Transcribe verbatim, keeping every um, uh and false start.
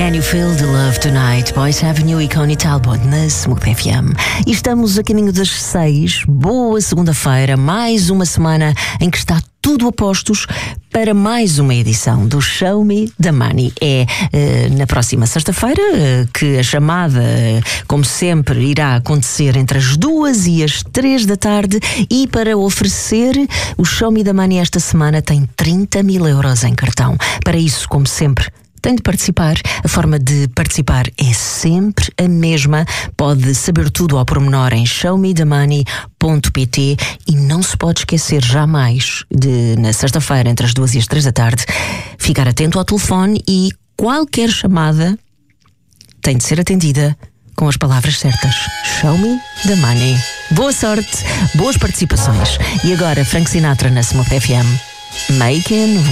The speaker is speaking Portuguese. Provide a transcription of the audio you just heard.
Can You Feel the Love Tonight? Boyce Avenue e Connie Talbot na Smooth F M. E estamos a caminho das seis. Boa segunda-feira, mais uma semana em que está tudo a postos para mais uma edição do Show Me the Money. É uh, na próxima sexta-feira uh, que a chamada, uh, como sempre, irá acontecer entre as duas e as três da tarde. E para oferecer o Show Me the Money esta semana tem trinta mil euros em cartão. Para isso, como sempre, tem de participar. A forma de participar é sempre a mesma. Pode saber tudo ao pormenor em show me the money ponto p t e não se pode esquecer jamais de, na sexta-feira, entre as duas e as três da tarde, ficar atento ao telefone e qualquer chamada tem de ser atendida com as palavras certas. Show me the money. Boa sorte, boas participações. E agora, Frank Sinatra na Smooth F M. Making